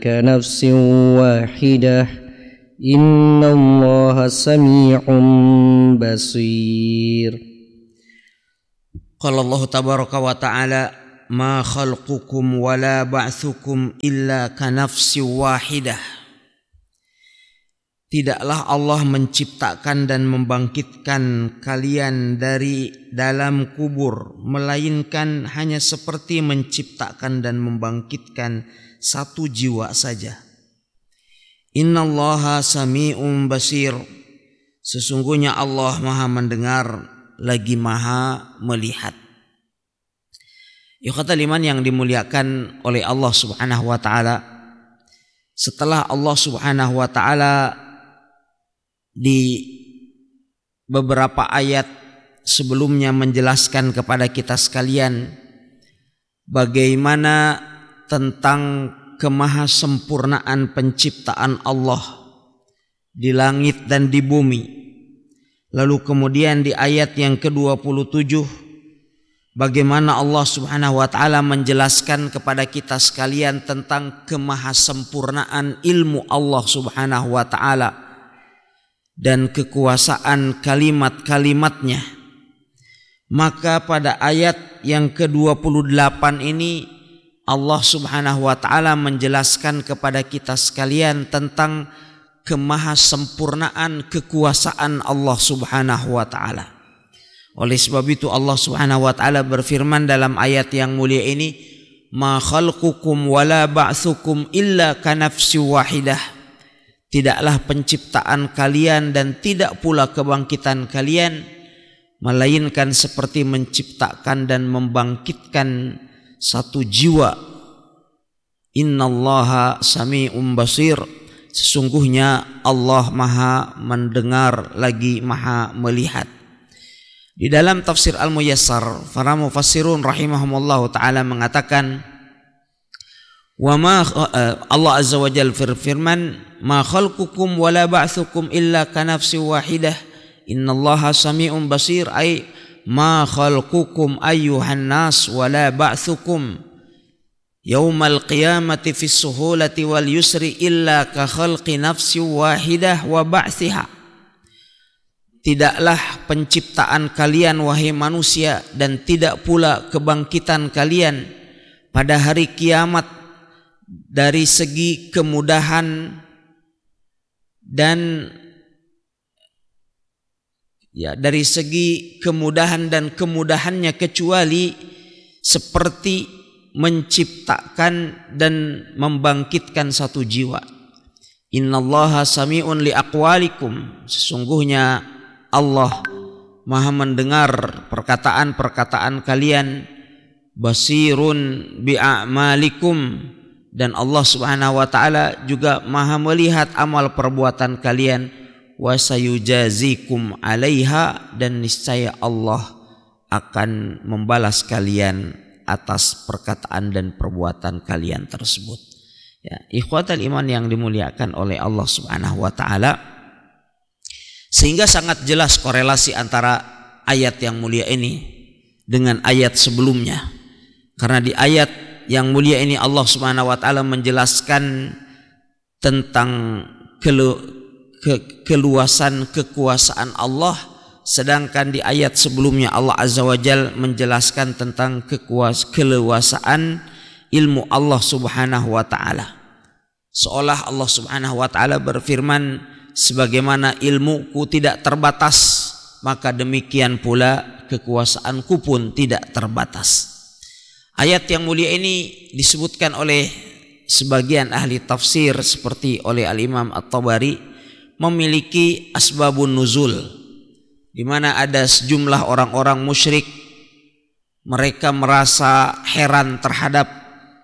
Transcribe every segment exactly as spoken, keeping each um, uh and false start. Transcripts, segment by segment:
كنفس واحدة إن الله سميع بصير. قال الله تبارك وتعالى ما خلقكم ولا بعثكم إلا كنفس واحدة. Tidaklah Allah menciptakan dan membangkitkan kalian dari dalam kubur, melainkan hanya seperti menciptakan dan membangkitkan satu jiwa saja. Innallaha sami'un basir. Sesungguhnya Allah Maha mendengar lagi Maha melihat. Ikhwatal iman yang dimuliakan oleh Allah Subhanahu wa taala, setelah Allah Subhanahu wa taala di beberapa ayat sebelumnya menjelaskan kepada kita sekalian bagaimana tentang kemahasempurnaan penciptaan Allah di langit dan di bumi. Lalu kemudian di ayat yang ke dua puluh tujuh bagaimana Allah Subhanahu wa taala menjelaskan kepada kita sekalian tentang kemahasempurnaan ilmu Allah Subhanahu wa taala dan kekuasaan kalimat-kalimatnya. Maka pada ayat yang ke dua puluh delapan ini Allah Subhanahu wa taala menjelaskan kepada kita sekalian tentang kemahasempurnaan kekuasaan Allah Subhanahu wa taala. Oleh sebab itu Allah Subhanahu wa taala berfirman dalam ayat yang mulia ini, "Ma khalqukum wala ba'tsukum illa kanafsi wahidah." Tidaklah penciptaan kalian dan tidak pula kebangkitan kalian melainkan seperti menciptakan dan membangkitkan satu jiwa. Innallaha sami'un basir. Sesungguhnya Allah Maha mendengar lagi Maha melihat. Di dalam tafsir Al-Muyassar, para mufassirun rahimahumullah taala mengatakan, wa ma Allah azza wa jalla firman, ma khalqukum wala ba'tsukum illa kanafsi wahidah innallaha sami'un basir, ay ma khalqukum ayyuhan nas wala ba'tsukum yaumal qiyamati fis suhulati wal yusri illa ka khalqi nafsi wahidah wa ba'thiha. Tidaklah penciptaan kalian wahai manusia dan tidak pula kebangkitan kalian pada hari kiamat dari segi kemudahan dan ya dari segi kemudahan dan kemudahannya kecuali seperti menciptakan dan membangkitkan satu jiwa. Innallaha sami'un li aqwalikum. Sesungguhnya Allah Maha mendengar perkataan-perkataan kalian, basirun bi a'malikum, dan Allah Subhanahu wa taala juga Maha melihat amal perbuatan kalian, wa sayujazikum 'alaiha, dan niscaya Allah akan membalas kalian atas perkataan dan perbuatan kalian tersebut. Ya, ikhwatal iman yang dimuliakan oleh Allah Subhanahu wa taala, sehingga sangat jelas korelasi antara ayat yang mulia ini dengan ayat sebelumnya. Karena di ayat yang mulia ini Allah Subhanahu wa taala menjelaskan tentang kelu, ke, keluasan kekuasaan Allah, sedangkan di ayat sebelumnya Allah Azza wa Jalla menjelaskan tentang kekuas, keluasaan ilmu Allah Subhanahu wa taala. Seolah Allah Subhanahu wa taala berfirman, sebagaimana ilmuku tidak terbatas, maka demikian pula kekuasaanku pun tidak terbatas. Ayat yang mulia ini disebutkan oleh sebagian ahli tafsir seperti oleh Al-Imam At-Tabari memiliki asbabun nuzul, di mana ada sejumlah orang-orang musyrik, mereka merasa heran terhadap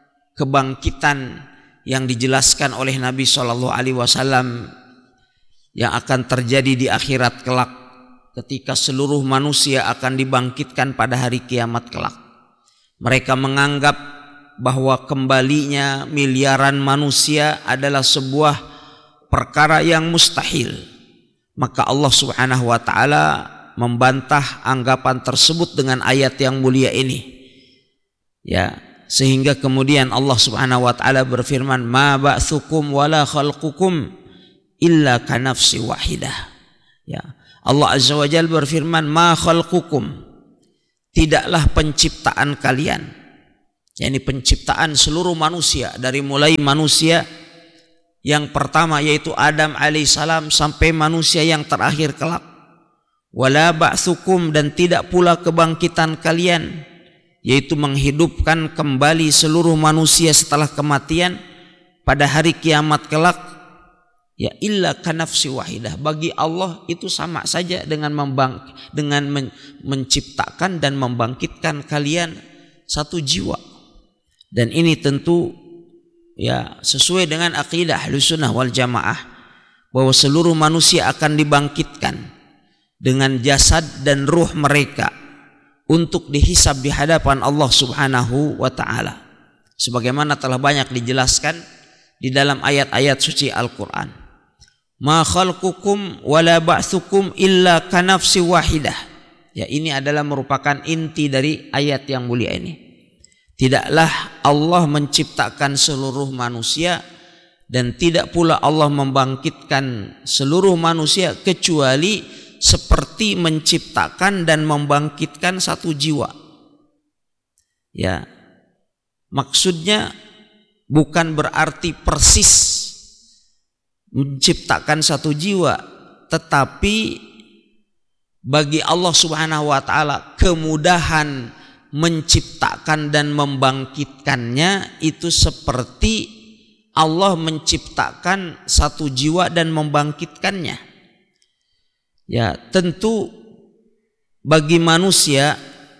kebangkitan yang dijelaskan oleh Nabi shallallahu alaihi wasallam yang akan terjadi di akhirat kelak, ketika seluruh manusia akan dibangkitkan pada hari kiamat kelak. Mereka menganggap bahwa kembalinya miliaran manusia adalah sebuah perkara yang mustahil. Maka Allah Subhanahu wa taala membantah anggapan tersebut dengan ayat yang mulia ini. Ya, sehingga kemudian Allah Subhanahu wa taala berfirman, ma ba'tsukum wala khalqukum illa kanafsi wahidah. Ya, Allah Azza wa Jalla berfirman, ma khalqukum, tidaklah penciptaan kalian, yakni penciptaan seluruh manusia dari mulai manusia yang pertama yaitu Adam alaihissalam sampai manusia yang terakhir kelak, wala ba'tsukum, dan tidak pula kebangkitan kalian, yaitu menghidupkan kembali seluruh manusia setelah kematian pada hari kiamat kelak, ya illa kanafsi wahidah, bagi Allah itu sama saja dengan membang dengan men menciptakan dan membangkitkan kalian satu jiwa. Dan ini tentu ya sesuai dengan akidah Ahlussunnah wal Jamaah, bahwa seluruh manusia akan dibangkitkan dengan jasad dan ruh mereka untuk dihisab di hadapan Allah Subhanahu wa taala, sebagaimana telah banyak dijelaskan di dalam ayat-ayat suci Al-Qur'an. Ma khalqukum wala ba'tsukum illa kanafsi wahidah. Ya, ini adalah merupakan inti dari ayat yang mulia ini. Tidaklah Allah menciptakan seluruh manusia dan tidak pula Allah membangkitkan seluruh manusia kecuali seperti menciptakan dan membangkitkan satu jiwa. Ya, maksudnya bukan berarti persis menciptakan satu jiwa, tetapi bagi Allah Subhanahu wa taala kemudahan menciptakan dan membangkitkannya itu seperti Allah menciptakan satu jiwa dan membangkitkannya. Ya, tentu bagi manusia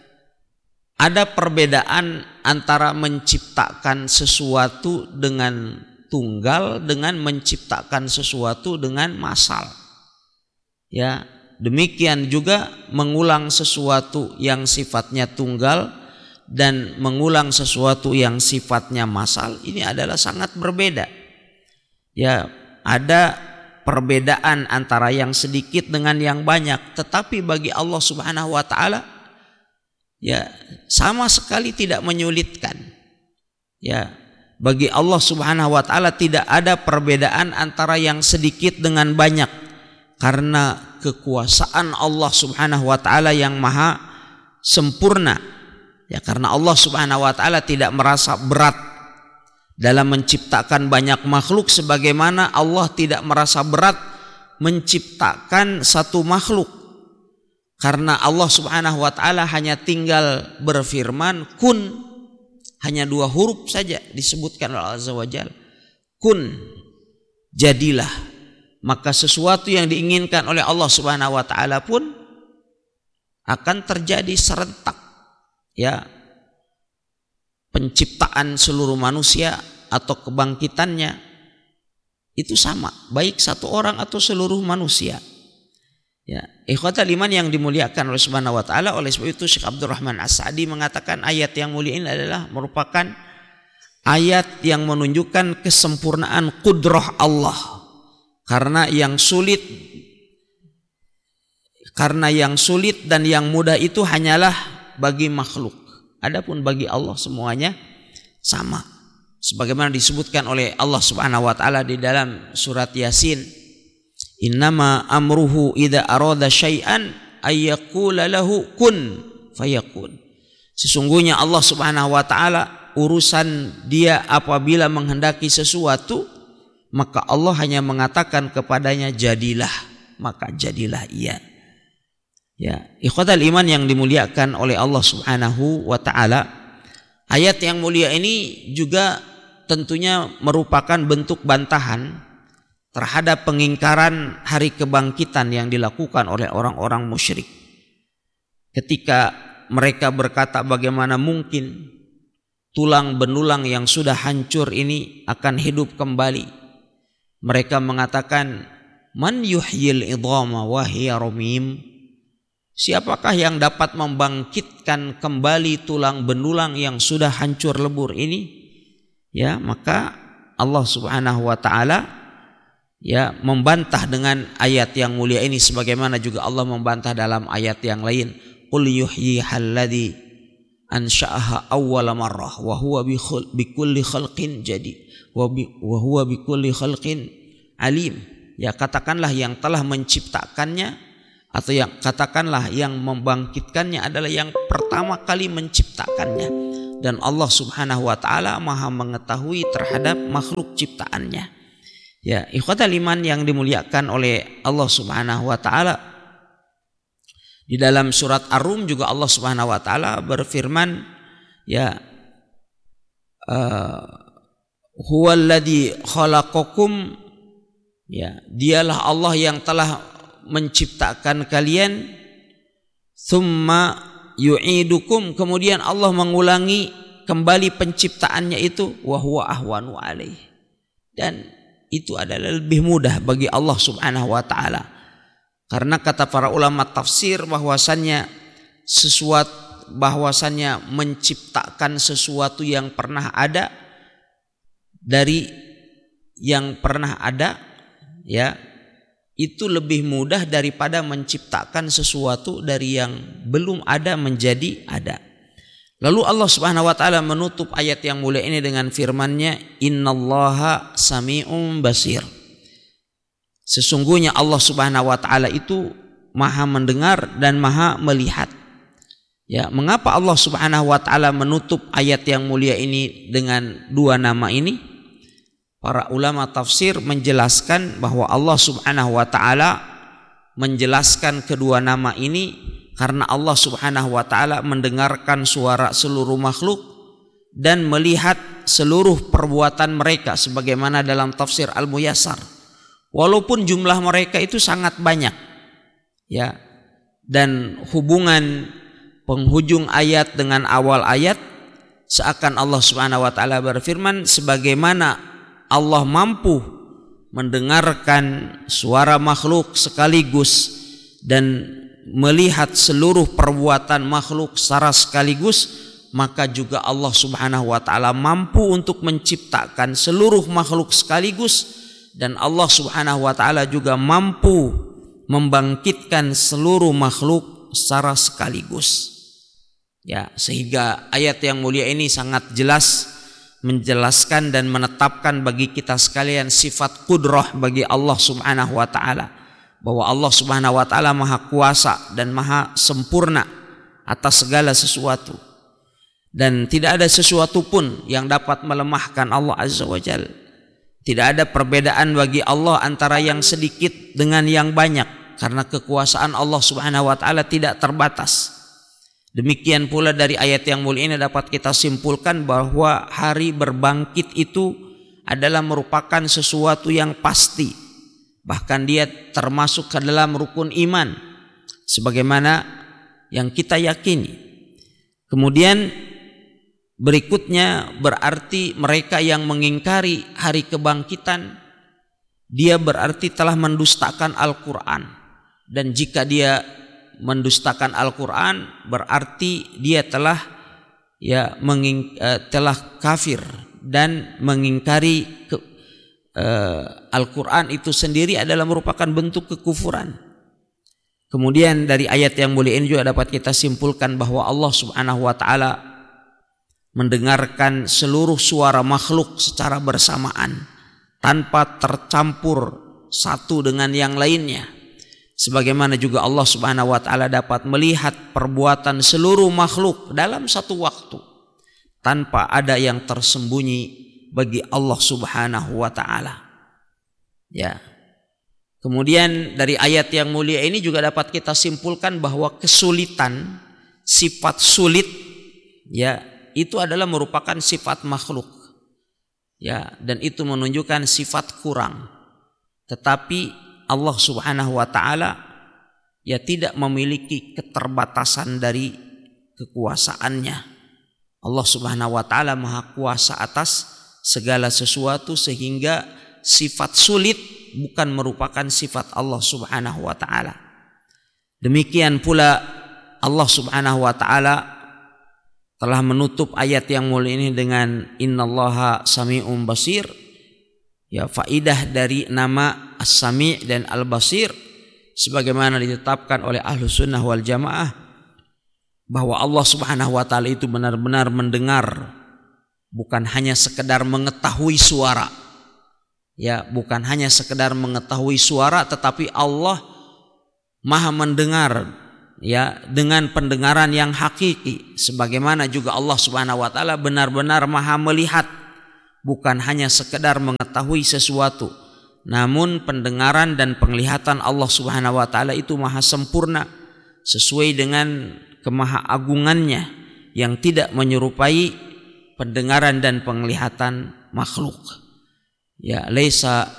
ada perbedaan antara menciptakan sesuatu dengan tunggal dengan menciptakan sesuatu dengan massal. Ya, demikian juga mengulang sesuatu yang sifatnya tunggal dan mengulang sesuatu yang sifatnya massal, ini adalah sangat berbeda. Ya, ada perbedaan antara yang sedikit dengan yang banyak, tetapi bagi Allah Subhanahu wa taala ya sama sekali tidak menyulitkan. Ya, bagi Allah Subhanahu wa taala tidak ada perbedaan antara yang sedikit dengan banyak, karena kekuasaan Allah Subhanahu wa taala yang maha sempurna. Ya, karena Allah Subhanahu wa taala tidak merasa berat dalam menciptakan banyak makhluk, sebagaimana Allah tidak merasa berat menciptakan satu makhluk, karena Allah Subhanahu wa taala hanya tinggal berfirman kun, hanya dua huruf saja disebutkan oleh Allah Azza wa Jalla, kun, jadilah. Maka sesuatu yang diinginkan oleh Allah Subhanahu wa taala pun akan terjadi serentak. Ya, penciptaan seluruh manusia atau kebangkitannya itu sama, baik satu orang atau seluruh manusia. Ya, ikhwatal iman yang dimuliakan oleh Subhanahu wa taala, oleh sebab itu Syekh Abdurrahman As-Sa'di mengatakan ayat yang mulia ini adalah merupakan ayat yang menunjukkan kesempurnaan kudrah Allah. Karena yang sulit karena yang sulit dan yang mudah itu hanyalah bagi makhluk. Adapun bagi Allah semuanya sama. Sebagaimana disebutkan oleh Allah Subhanahu wa taala di dalam surat Yasin, innama amruhu idza arada syai'an ayyaqula lahu kun fayakun. Sesungguhnya Allah Subhanahu wa taala urusan dia apabila menghendaki sesuatu, maka Allah hanya mengatakan kepadanya jadilah, maka jadilah ia. Ya, ikhwatal iman yang dimuliakan oleh Allah Subhanahu wa taala, ayat yang mulia ini juga tentunya merupakan bentuk bantahan terhadap pengingkaran hari kebangkitan yang dilakukan oleh orang-orang musyrik. Ketika mereka berkata, bagaimana mungkin tulang benulang yang sudah hancur ini akan hidup kembali? Mereka mengatakan, man yuhyil idhama wa hiya ramim? Siapakah yang dapat membangkitkan kembali tulang benulang yang sudah hancur lebur ini? Ya, maka Allah Subhanahu wa taala ya membantah dengan ayat yang mulia ini, sebagaimana juga Allah membantah dalam ayat yang lain, qul yuhyihal ladzi ansha'aha awwala marrah wa huwa bi kulli khalqin jadi wa huwa bi kulli khalqin alim. Ya, katakanlah yang telah menciptakannya, atau yang katakanlah yang membangkitkannya adalah yang pertama kali menciptakannya, dan Allah Subhanahu wa taala Maha mengetahui terhadap makhluk ciptaannya. Ya, ikhwatal iman yang dimuliakan oleh Allah Subhanahu wa taala, di dalam surat Ar-Rum juga Allah Subhanahu wa taala berfirman, ya uh, huwallazi khalaqakum, ya dialah Allah yang telah menciptakan kalian, tsumma yu'idukum, kemudian Allah mengulangi kembali penciptaannya itu, wa huwa ahwanu alaih, dan itu adalah lebih mudah bagi Allah Subhanahu wa taala. Karena kata para ulama tafsir bahwasannya sesuatu bahwasannya menciptakan sesuatu yang pernah ada dari yang pernah ada, ya itu lebih mudah daripada menciptakan sesuatu dari yang belum ada menjadi ada. Lalu Allah Subhanahu wa taala menutup ayat yang mulia ini dengan firman-Nya, innallaha sami'un basir. Sesungguhnya Allah Subhanahu wa taala itu Maha mendengar dan Maha melihat. Ya, mengapa Allah Subhanahu wa taala menutup ayat yang mulia ini dengan dua nama ini? Para ulama tafsir menjelaskan bahwa Allah Subhanahu wa taala menjelaskan kedua nama ini karena Allah Subhanahu wa taala mendengarkan suara seluruh makhluk dan melihat seluruh perbuatan mereka, sebagaimana dalam tafsir Al-Muyassar. Walaupun jumlah mereka itu sangat banyak, ya, dan hubungan penghujung ayat dengan awal ayat seakan Allah Subhanahu wa taala berfirman, sebagaimana Allah mampu mendengarkan suara makhluk sekaligus dan melihat seluruh perbuatan makhluk secara sekaligus, maka juga Allah Subhanahu wa taala mampu untuk menciptakan seluruh makhluk sekaligus, dan Allah Subhanahu wa taala juga mampu membangkitkan seluruh makhluk secara sekaligus. Ya, sehingga ayat yang mulia ini sangat jelas menjelaskan dan menetapkan bagi kita sekalian sifat qudrah bagi Allah Subhanahu wa taala, bahwa Allah Subhanahu wa taala Maha kuasa dan Maha sempurna atas segala sesuatu, dan tidak ada sesuatu pun yang dapat melemahkan Allah Azza wa Jalla. Tidak ada perbedaan bagi Allah antara yang sedikit dengan yang banyak, karena kekuasaan Allah Subhanahu wa taala tidak terbatas. Demikian pula dari ayat yang mulia ini dapat kita simpulkan bahwa hari berbangkit itu adalah merupakan sesuatu yang pasti. Bahkan dia termasuk ke dalam rukun iman, sebagaimana yang kita yakini. Kemudian berikutnya berarti mereka yang mengingkari hari kebangkitan, dia berarti telah mendustakan Al-Quran. Dan jika dia mendustakan Al-Quran, berarti dia telah ya menging, uh, telah kafir dan mengingkari ke, uh, Al-Quran itu sendiri adalah merupakan bentuk kekufuran. Kemudian dari ayat yang mulia ini juga dapat kita simpulkan bahwa Allah Subhanahu wa taala mendengarkan seluruh suara makhluk secara bersamaan tanpa tercampur satu dengan yang lainnya, sebagaimana juga Allah Subhanahu wa taala dapat melihat perbuatan seluruh makhluk dalam satu waktu tanpa ada yang tersembunyi bagi Allah Subhanahu wa taala. Ya. Kemudian dari ayat yang mulia ini juga dapat kita simpulkan bahwa kesulitan, sifat sulit, ya, itu adalah merupakan sifat makhluk, ya, dan itu menunjukkan sifat kurang. Tetapi Allah Subhanahu wa taala ya tidak memiliki keterbatasan dari kekuasaannya. Allah Subhanahu wa taala Maha kuasa atas segala sesuatu, sehingga sifat sulit bukan merupakan sifat Allah Subhanahu wa taala. Demikian pula Allah Subhanahu wa taala telah menutup ayat yang mulia ini dengan innallaha sami'un basir. Ya, faidah dari nama As-Sami' dan Al-Basir sebagaimana ditetapkan oleh Ahlus Sunnah wal Jamaah, bahwa Allah Subhanahu wa taala itu benar-benar mendengar, bukan hanya sekedar mengetahui suara. Ya, bukan hanya sekedar mengetahui suara, tetapi Allah Maha mendengar, ya, dengan pendengaran yang hakiki. Sebagaimana juga Allah Subhanahu wa taala benar-benar Maha melihat, bukan hanya sekedar mengetahui sesuatu, namun pendengaran dan penglihatan Allah Subhanahu wa taala itu maha sempurna sesuai dengan kemahaagungannya yang tidak menyerupai pendengaran dan penglihatan makhluk. Ya, laisa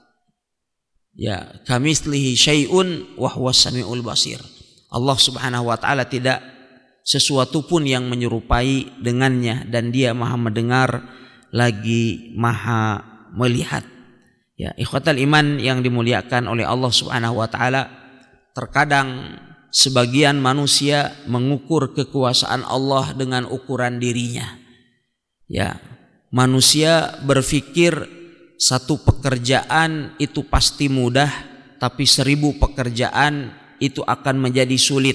ya kamitslihi syai'un wa huwas samiul basir. Allah Subhanahu wa taala tidak sesuatu pun yang menyerupai dengannya, dan Dia maha mendengar lagi maha melihat. Ya, ikhwatal iman yang dimuliakan oleh Allah Subhanahu wa taala, terkadang sebagian manusia mengukur kekuasaan Allah dengan ukuran dirinya. Ya, manusia berpikir satu pekerjaan itu pasti mudah, tapi seribu pekerjaan itu akan menjadi sulit.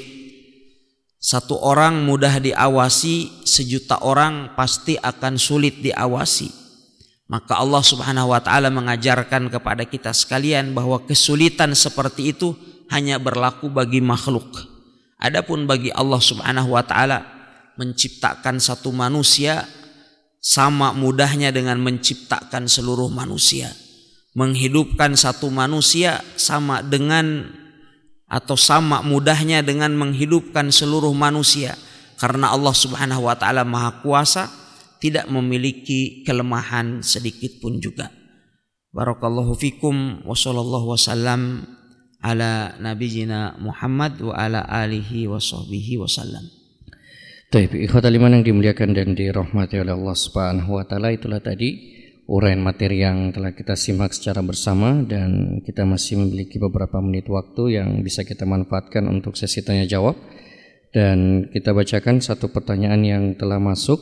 Satu orang mudah diawasi, sejuta orang pasti akan sulit diawasi. Maka Allah Subhanahu wa taala mengajarkan kepada kita sekalian bahwa kesulitan seperti itu hanya berlaku bagi makhluk. Adapun bagi Allah Subhanahu wa taala, menciptakan satu manusia sama mudahnya dengan menciptakan seluruh manusia. Menghidupkan satu manusia sama dengan atau sama mudahnya dengan menghidupkan seluruh manusia, karena Allah Subhanahu wa taala Maha Kuasa, tidak memiliki kelemahan sedikit pun juga. Barakallahu fikum wa sallallahu wasallam ala nabiyina Muhammad wa ala alihi wa sahbihi wasallam. Baik, ikhwatal iman yang dimuliakan dan dirahmati oleh Allah Subhanahu wa taala, itulah tadi uraian materi yang telah kita simak secara bersama, dan kita masih memiliki beberapa menit waktu yang bisa kita manfaatkan untuk sesi tanya jawab. Dan kita bacakan satu pertanyaan yang telah masuk.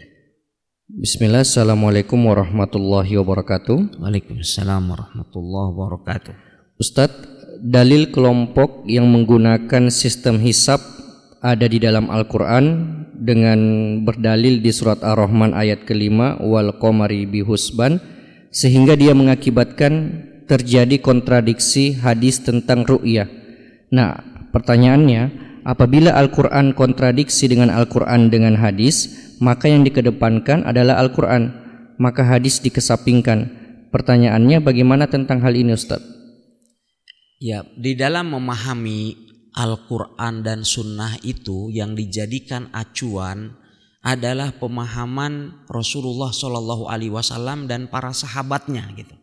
Bismillah, Assalamualaikum warahmatullahi wabarakatuh. Waalaikumsalam warahmatullahi wabarakatuh. Ustadz, dalil kelompok yang menggunakan sistem hisab ada di dalam Al-Quran dengan berdalil di surat Ar-Rahman ayat kelima, wal qamari bihusban, sehingga dia mengakibatkan terjadi kontradiksi hadis tentang ru'yah. Nah, pertanyaannya, apabila Al-Quran kontradiksi dengan Al-Quran dengan hadis, maka yang dikedepankan adalah Al-Quran, maka hadis dikesampingkan. Pertanyaannya, bagaimana tentang hal ini, Ustaz? Ya, di dalam memahami Al-Quran dan Sunnah itu yang dijadikan acuan adalah pemahaman Rasulullah Shallallahu Alaihi Wasallam dan para sahabatnya gitu.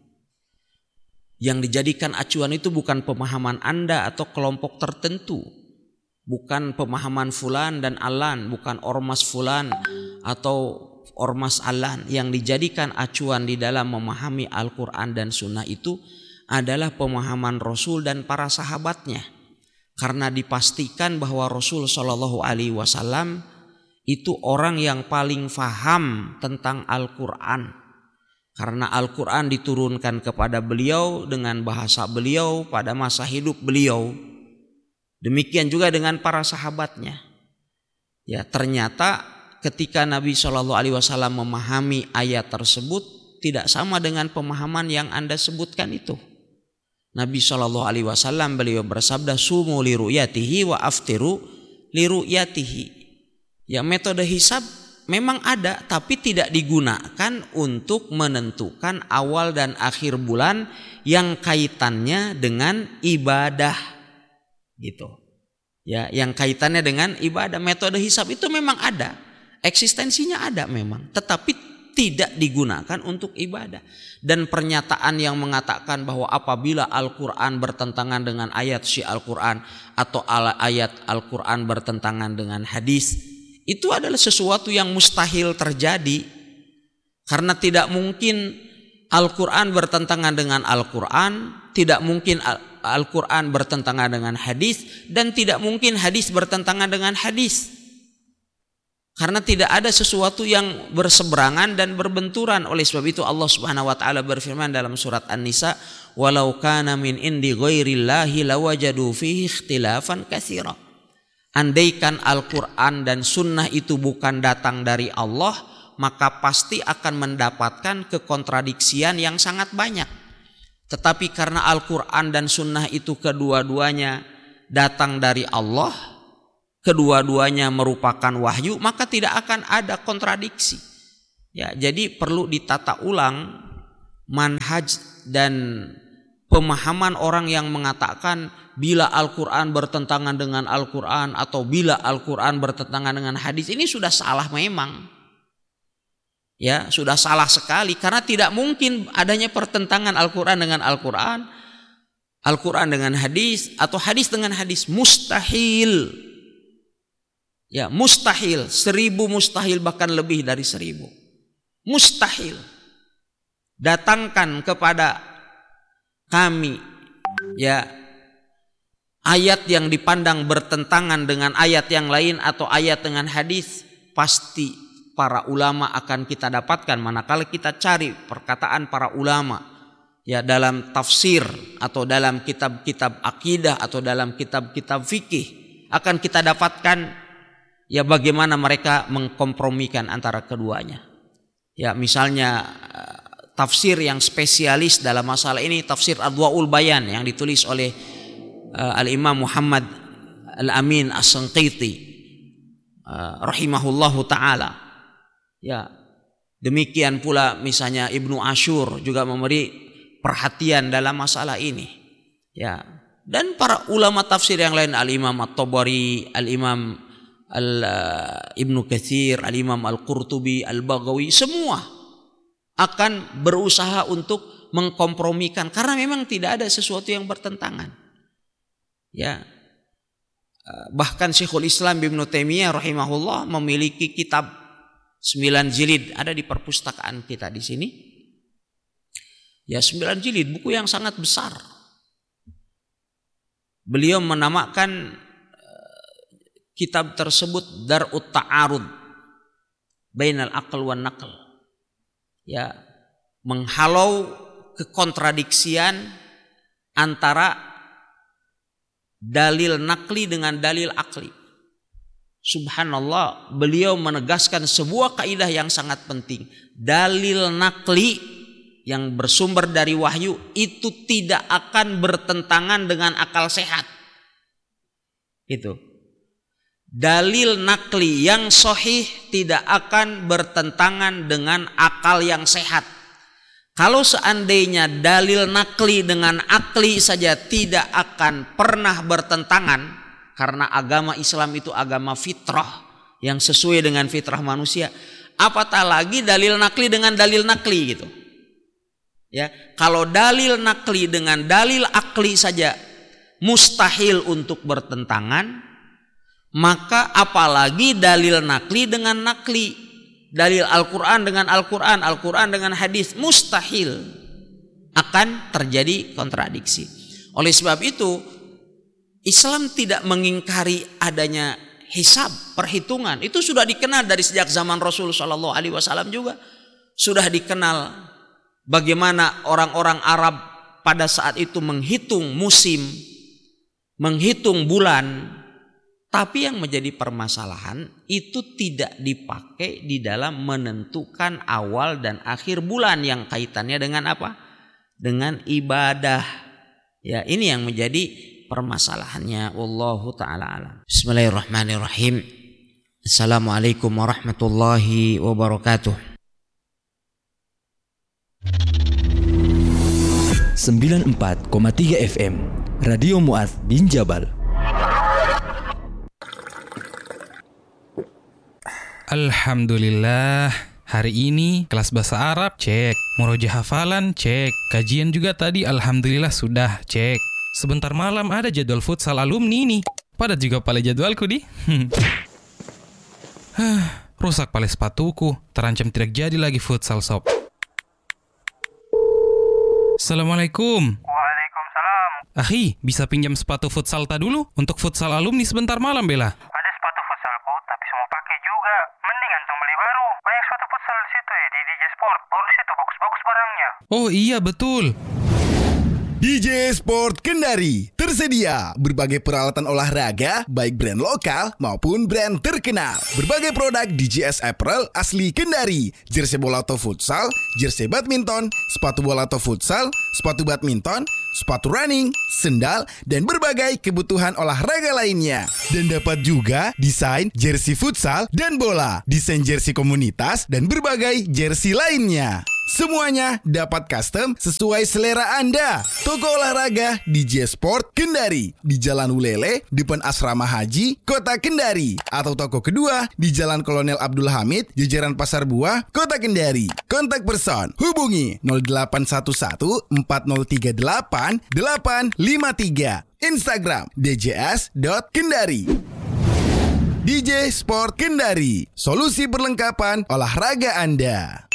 Yang dijadikan acuan itu bukan pemahaman Anda atau kelompok tertentu, bukan pemahaman fulan dan alan, bukan ormas fulan atau ormas alan. Yang dijadikan acuan di dalam memahami Al-Quran dan Sunnah itu adalah pemahaman Rasul dan para sahabatnya. Karena dipastikan bahwa Rasul Shallallahu Alaihi Wasallam itu orang yang paling faham tentang Al-Quran. Karena Al-Quran diturunkan kepada beliau dengan bahasa beliau pada masa hidup beliau. Demikian juga dengan para sahabatnya. Ya, ternyata ketika Nabi Shallallahu Alaihi Wasallam memahami ayat tersebut tidak sama dengan pemahaman yang Anda sebutkan itu. Nabi Shallallahu Alaihi Wasallam beliau bersabda, sumu li ru'yatihi wa aftiru li ru'yatihi. Ya, metode hisab memang ada, tapi tidak digunakan untuk menentukan awal dan akhir bulan yang kaitannya dengan ibadah, gitu. Ya, yang kaitannya dengan ibadah. Metode hisab itu memang ada, eksistensinya ada memang, tetapi tidak digunakan untuk ibadah. Dan pernyataan yang mengatakan bahwa apabila Al-Quran bertentangan dengan ayat si Al-Quran atau ayat Al-Quran bertentangan dengan hadis, itu adalah sesuatu yang mustahil terjadi. Karena tidak mungkin Al-Quran bertentangan dengan Al-Quran, tidak mungkin Al-Quran bertentangan dengan hadis, dan tidak mungkin hadis bertentangan dengan hadis. Karena tidak ada sesuatu yang berseberangan dan berbenturan. Oleh sebab itu Allah Subhanahu wa taala berfirman dalam surat An-Nisa, "Walau kana min indi ghairillahi lawajadu fihi ikhtilafan katsira." Andaikan Al-Quran dan Sunnah itu bukan datang dari Allah, maka pasti akan mendapatkan kekontradiksian yang sangat banyak. Tetapi karena Al-Quran dan Sunnah itu kedua-duanya datang dari Allah, kedua-duanya merupakan wahyu, maka tidak akan ada kontradiksi. Ya, jadi perlu ditata ulang manhaj dan pemahaman orang yang mengatakan bila Al-Quran bertentangan dengan Al-Quran atau bila Al-Quran bertentangan dengan hadis, ini sudah salah memang. Ya, sudah salah sekali karena tidak mungkin adanya pertentangan Al-Quran dengan Al-Quran, Al-Quran dengan hadis atau hadis dengan hadis, mustahil. Ya, mustahil, seribu mustahil bahkan lebih dari seribu. Mustahil. Datangkan kepada kami ya ayat yang dipandang bertentangan dengan ayat yang lain atau ayat dengan hadis, pasti para ulama akan kita dapatkan manakala kita cari perkataan para ulama ya dalam tafsir atau dalam kitab-kitab akidah atau dalam kitab-kitab fikih, akan kita dapatkan ya bagaimana mereka mengkompromikan antara keduanya. Ya, misalnya tafsir yang spesialis dalam masalah ini, tafsir Adwaul Bayan yang ditulis oleh uh, Al-Imam Muhammad Al-Amin As-Sanqiti uh, rahimahullahu ta'ala. Ya, demikian pula misalnya Ibnu Ashur juga memberi perhatian dalam masalah ini. Ya, dan para ulama tafsir yang lain, Al-Imam At-Tabari, Al-Imam Al, uh, Ibnu Katsir, Al-Imam Al-Qurtubi, Al-Baghawi, semua akan berusaha untuk mengkompromikan karena memang tidak ada sesuatu yang bertentangan. Ya. Bahkan Syekhul Islam Ibnu Taimiyah rahimahullah memiliki kitab sembilan jilid, ada di perpustakaan kita di sini. Ya, sembilan jilid, buku yang sangat besar. Beliau menamakan kitab tersebut Dar'ut Ta'arud Bainal Aql wan Naql. Ya, menghalau kekontradiksian antara dalil nakli dengan dalil akli. Subhanallah, beliau menegaskan sebuah kaidah yang sangat penting. Dalil nakli yang bersumber dari wahyu itu tidak akan bertentangan dengan akal sehat. Itu. Dalil nakli yang sahih tidak akan bertentangan dengan akal yang sehat. Kalau seandainya dalil nakli dengan akli saja tidak akan pernah bertentangan, karena agama Islam itu agama fitrah yang sesuai dengan fitrah manusia, apatah lagi dalil nakli dengan dalil nakli gitu. Ya, kalau dalil nakli dengan dalil akli saja mustahil untuk bertentangan, maka apalagi dalil nakli dengan nakli, dalil Al-Quran dengan Al-Quran, Al-Quran dengan hadis, mustahil akan terjadi kontradiksi. Oleh sebab itu Islam tidak mengingkari adanya hisab, perhitungan. Itu sudah dikenal dari sejak zaman Rasul Shallallahu Alaihi Wasallam juga sudah dikenal bagaimana orang-orang Arab pada saat itu menghitung musim, menghitung bulan. Tapi yang menjadi permasalahan itu tidak dipakai di dalam menentukan awal dan akhir bulan yang kaitannya dengan apa? Dengan ibadah. Ya, ini yang menjadi permasalahannya. Wallahu ta'ala alam. Bismillahirrahmanirrahim. Assalamualaikum warahmatullahi wabarakatuh. sembilan puluh empat koma tiga F M Radio Mu'adz bin Jabal. Alhamdulillah, hari ini kelas bahasa Arab cek, murojaah hafalan cek, kajian juga tadi alhamdulillah sudah cek. Sebentar malam ada jadwal futsal alumni nih. Pada juga pale jadwalku di. Rusak pale sepatuku, terancam tidak jadi lagi futsal sob. Assalamualaikum. Waalaikumsalam. Akhi, bisa pinjam sepatu futsal ta dulu untuk futsal alumni sebentar malam bela. Ada sepatu futsalku, tapi semua pakai juga. Mending antum beli baru. Banyak sepatu futsal di situ ya, di D J Sport. Baru di situ bagus-bagus barangnya. Oh iya betul. D J Sport Kendari, Tersedia berbagai peralatan olahraga, baik brand lokal maupun brand terkenal. Berbagai produk D J S Apparel asli Kendari, jersey bola atau futsal, jersey badminton, sepatu bola atau futsal, sepatu badminton, sepatu running, sendal, dan berbagai kebutuhan olahraga lainnya. Dan dapat juga desain jersey futsal dan bola, desain jersey komunitas, dan berbagai jersey lainnya. Semuanya dapat custom sesuai selera Anda. Toko olahraga D J Sport Kendari di Jalan Ulele, depan Asrama Haji, Kota Kendari. Atau toko kedua di Jalan Kolonel Abdul Hamid, jajaran Pasar Buah, Kota Kendari. Kontak person hubungi nol delapan satu satu empat nol tiga delapan delapan lima tiga. Instagram d j s dot kendari. D J Sport Kendari, solusi perlengkapan olahraga Anda.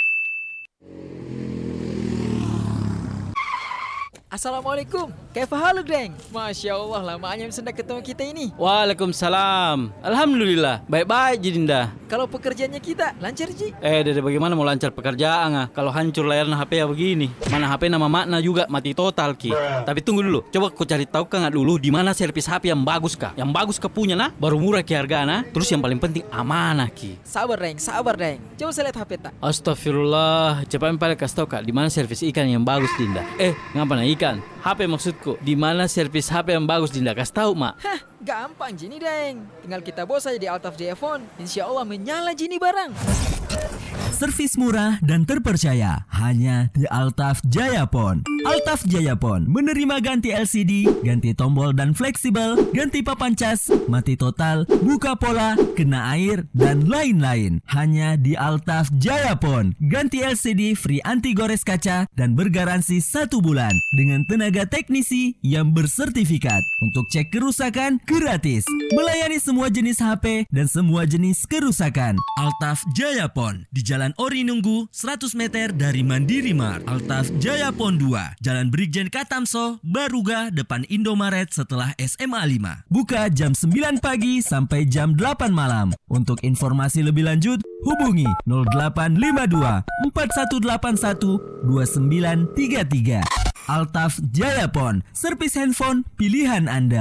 Assalamualaikum, kaifa haluk deng? Masya Allah, lamanya sendak ketemu kita ini. Waalaikumsalam. Alhamdulillah, baik-baik Jidinda. Kalau pekerjaannya kita lancar Ji? Eh, Dede bagaimana mau lancar pekerjaan ah? Kalau hancur layarnya H P ya begini. Mana H P nama makna juga mati total Ki. Tapi tunggu dulu, coba aku cari tahu kan dulu di mana servis H P yang bagus kah? Yang bagus ke punya nah, baru murah Ki hargana. Terus yang paling penting amanah Ki. Sabar deng, sabar deng. Coba saya lihat H P tak. Astagfirullah, coba yang paling kasih tahu Kak, di mana servis ikan yang bagus Dinda? Eh, ngapa nah ikan? H P maksudku, di mana servis H P yang bagus Dinda? Kasih tahu mak. Hah, gampang Jini deng. Tinggal kita bawa saja di Altaf Jaya Phone. Insya Allah menyala Jini barang. Servis murah dan terpercaya hanya di Altaf Jaya Phone. Altaf Jaya Phone menerima ganti L C D, ganti tombol dan fleksibel, ganti papan cas, mati total, buka pola, kena air, dan lain-lain. Hanya di Altaf Jaya Phone. Ganti L C D free anti gores kaca dan bergaransi satu bulan dengan tenaga teknisi yang bersertifikat. Untuk cek kerusakan gratis. Melayani semua jenis H P dan semua jenis kerusakan. Altaf Jaya Phone di Jalan Ori Nunggu seratus meter dari Mandiri Mart. Altaf Jaya Phone dua, Jalan Brigjen Katamso, Baruga, depan Indomaret setelah S M A lima. Buka jam sembilan pagi sampai jam delapan malam. Untuk informasi lebih lanjut, hubungi nol delapan lima dua empat satu delapan satu dua sembilan tiga tiga. Altaf Jaya Phone, servis handphone pilihan Anda.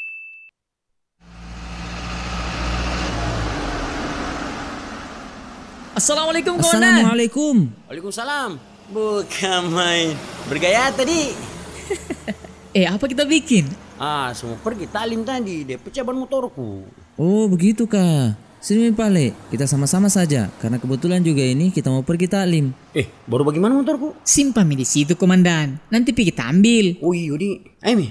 Assalamualaikum Komandan. Assalamualaikum. Waalaikumsalam. Bukan main. Bergaya tadi. Eh, apa kita bikin? Ah, semua pergi talim tadi. Dia pecah ban motorku. Oh, begitu kah? Sini Pale, kita sama-sama saja. Karena kebetulan juga ini kita mau pergi taklim. Eh, baru bagaimana motorku? Simpan mi di situ Komandan. Nanti pergi kita ambil. Oh iya, di. Ayo mi.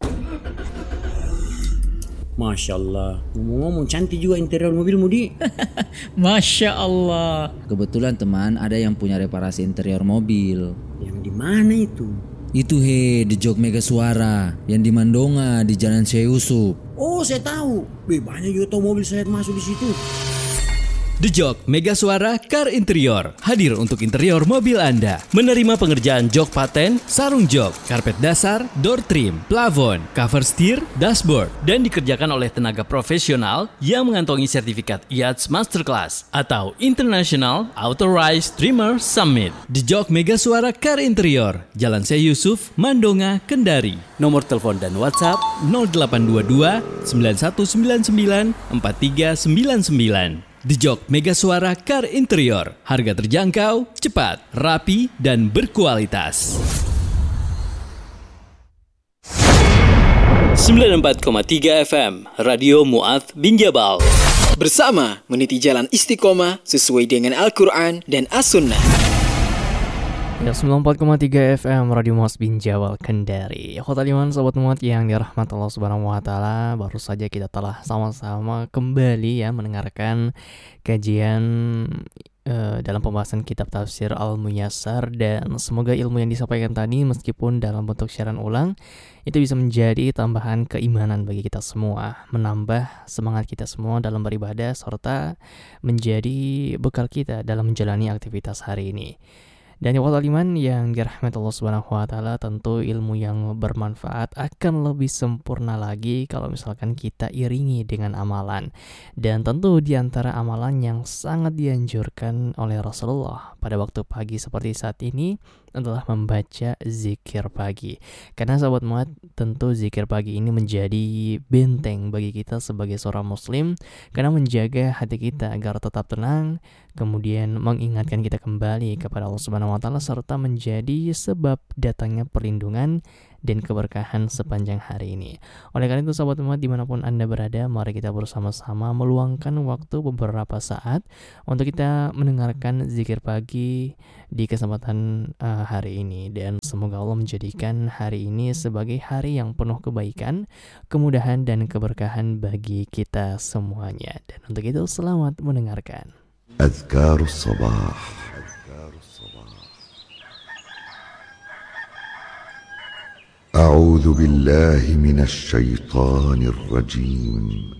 Masya Allah, ngomong-ngomong cantik juga interior mobilmu di. Masya Allah. Kebetulan teman ada yang punya reparasi interior mobil. Yang di mana itu? Itu he, di Jog Mega Suara, yang di Mandonga di Jalan Syekh Yusuf. Oh, saya tahu. Be, banyak juga tahu mobil saya masuk di situ. The Jog Mega Suara Car Interior hadir untuk interior mobil Anda. Menerima pengerjaan jok paten, sarung jok, karpet dasar, door trim, plafon, cover steer, dashboard, dan dikerjakan oleh tenaga profesional yang mengantongi sertifikat I A T S Masterclass atau International Authorized Trimmer Summit. The Jog Mega Suara Car Interior, Jalan Syekh Yusuf, Mandonga, Kendari. Nomor telepon dan WhatsApp nol delapan dua dua sembilan satu sembilan sembilan empat tiga sembilan sembilan. The Jog Mega Suara Car Interior. Harga terjangkau, cepat, rapi, dan berkualitas. sembilan puluh empat koma tiga F M Radio Mu'adz bin Jabal. Bersama meniti jalan istiqomah sesuai dengan Al-Quran dan As-Sunnah. Ya, sembilan puluh empat koma tiga F M Radio Mu'adz bin Jabal Kendari. Kota Liman, sobat Mu'adz yang dirahmati Allah Subhanahu wa taala, baru saja kita telah sama-sama kembali ya mendengarkan kajian uh, dalam pembahasan kitab tafsir Al-Muyassar, dan semoga ilmu yang disampaikan tadi meskipun dalam bentuk siaran ulang itu bisa menjadi tambahan keimanan bagi kita semua, menambah semangat kita semua dalam beribadah serta menjadi bekal kita dalam menjalani aktivitas hari ini. Dan ikhwatal iman yang dirahmati Allah Subhanahu wa taala, tentu ilmu yang bermanfaat akan lebih sempurna lagi kalau misalkan kita iringi dengan amalan. Dan tentu di antara amalan yang sangat dianjurkan oleh Rasulullah pada waktu pagi seperti saat ini adalah membaca zikir pagi. Karena sahabat muat, tentu zikir pagi ini menjadi benteng bagi kita sebagai seorang muslim, karena menjaga hati kita agar tetap tenang, kemudian mengingatkan kita kembali kepada Allah Subhanahu wa taala, serta menjadi sebab datangnya perlindungan dan keberkahan sepanjang hari ini. Oleh karena itu sahabat umat dimanapun Anda berada, mari kita bersama-sama meluangkan waktu beberapa saat untuk kita mendengarkan zikir pagi di kesempatan uh, hari ini. Dan semoga Allah menjadikan hari ini sebagai hari yang penuh kebaikan, kemudahan dan keberkahan bagi kita semuanya. Dan untuk itu selamat mendengarkan. Azkarus Sabah. أعوذ بالله من الشيطان الرجيم